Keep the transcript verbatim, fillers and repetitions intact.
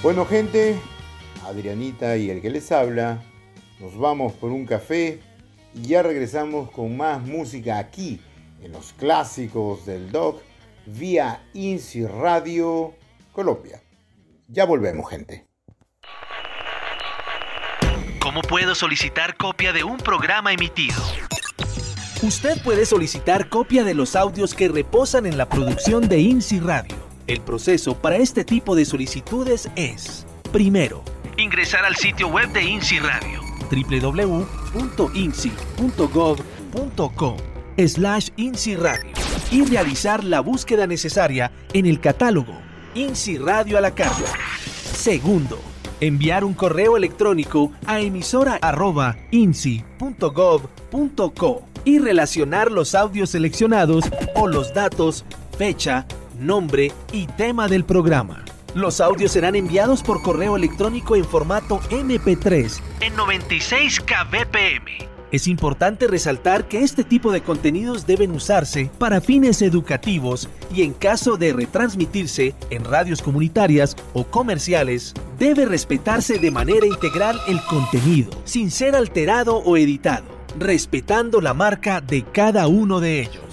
Bueno, gente, Adrianita y el que les habla, nos vamos por un café y ya regresamos con más música aquí en los clásicos del Doc vía INSI Radio Colombia. Ya volvemos, gente. ¿Cómo puedo solicitar copia de un programa emitido? Usted puede solicitar copia de los audios que reposan en la producción de INSI Radio. El proceso para este tipo de solicitudes es: primero, ingresar al sitio web de INSI Radio, doble u doble u doble u punto insi punto gov punto co slash INSI Radio, y realizar la búsqueda necesaria en el catálogo INSI Radio a la carta. Segundo, enviar un correo electrónico a emisora arroba insi punto gov punto co y relacionar los audios seleccionados o los datos, fecha, nombre y tema del programa. Los audios serán enviados por correo electrónico en formato eme pe tres en noventa y seis kilobits por segundo. Es importante resaltar que este tipo de contenidos deben usarse para fines educativos y, en caso de retransmitirse en radios comunitarias o comerciales, debe respetarse de manera integral el contenido, sin ser alterado o editado, respetando la marca de cada uno de ellos.